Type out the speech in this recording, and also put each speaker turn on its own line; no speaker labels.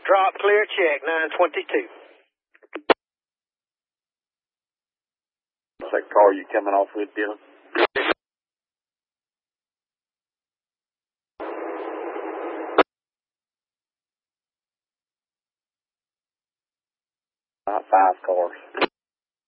Drop clear check, 922.
What's that car you coming off with, Dylan? 5 cars.